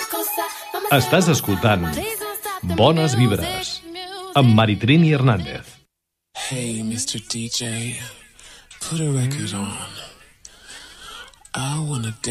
Estàs escoltant Bones Vibres amb Maritrini Hernández. Hey, Mr. DJ, put a record on. I wanna dance.